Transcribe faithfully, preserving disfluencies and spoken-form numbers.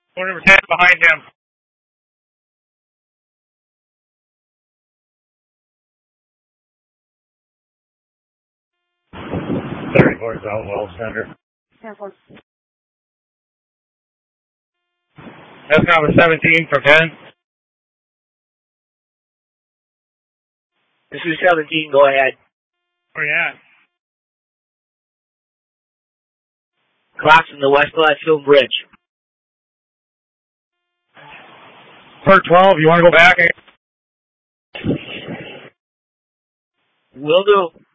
Four number ten behind him. thirty-four South Well Center. That's number seventeen from ten. This is seventeen, go ahead. Where you at? Crossing the West Gladstone Bridge. Per twelve, you want to go back? Will do.